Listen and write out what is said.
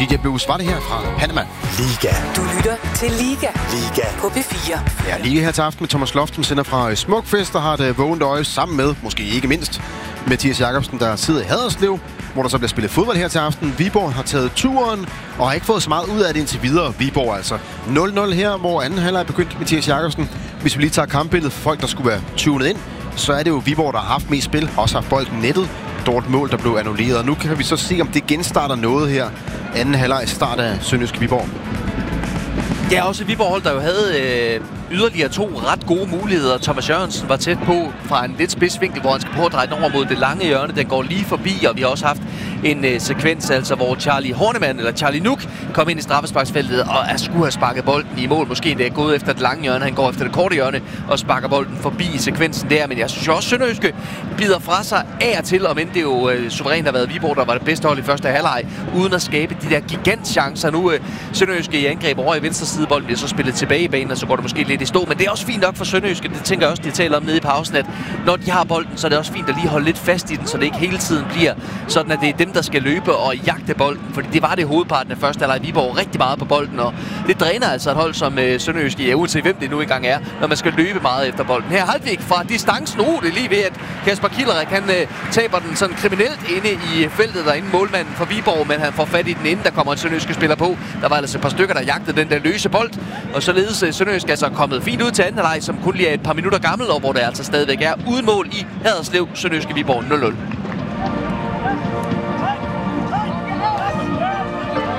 DJ Blues var det her fra Panama. Liga. Du lytter til Liga. Liga. På P4. Ja, Liga her til aften med Thomas Loften, sender fra Smukfest, og har et vågent øje sammen med, måske ikke mindst, Mathias Jakobsen, der sidder i Haderslev, hvor der så bliver spillet fodbold her til aften. Viborg har taget turen, og har ikke fået så meget ud af det indtil videre. Viborg altså 0-0 her, hvor anden halvleg er begyndt. Mathias Jakobsen, hvis vi lige tager kampbilledet for folk, der skulle være tunet ind, så er det jo Viborg, der har haft mest spil, også har bolden nettet. Dårligt mål, der blev annulleret. Nu kan vi så se, om det genstarter noget her. Anden halvleg start af Sønderjyske Viborg. Ja, også Viborg hold, der jo havde yderligere 2 ret gode muligheder. Thomas Jørgensen var tæt på fra en lidt spidsvinkel, hvor han skal prøve at dreje den over mod det lange hjørne. Den går lige forbi, og vi har også haft en sekvens, altså hvor Charlie Hornemann, eller Charlie Nuk, kom ind i straffesparksfeltet og skulle have sparket bolden i mål. Måske det er gået efter det lange hjørne. Han går efter det korte hjørne og sparker bolden forbi i sekvensen der. Men jeg synes jo også, Sønderjyske bider fra sig af og til, om end det jo suverænt har været Viborg, der var det bedste hold i første halvleg, uden at skabe de der gigantchancer. Nu Sønderjyske i angreb over i venstre side. Bolden bliver så spillet tilbage i banen, og så går det måske lidt i stå. Men det er også fint nok for Sønderjyske. Det tænker jeg også, de taler om nede i pausen, at når de har bolden, så er det også fint at lige holde lidt fast i den, så det ikke hele tiden bliver sådan, at det er dem, der skal løbe og jagte bolden. Fordi det var det hovedparten af første halvleg. Viborg rigtig meget på bolden, og det dræner altså et hold som Sønderjyske, ja, uanset hvem det nu engang er, når man skal løbe meget efter bolden. Her Halvvik fra distancen. Det er lige ved, at Kasper Killerek, han taber den sådan kriminelt inde i feltet derinde, målmanden for Viborg, men han får fat i den, inden der kommer en Sønderjyske spiller på. Der var altså et par stykker, der jagtede den der løse bold, og således Sønderjyske altså kommet fint ud til anden halvleg, som kun lige er et par minutter gammel, og hvor det altså stadigvæk er uden mål i Haderslev. Sønderjyske Viborg 0-0.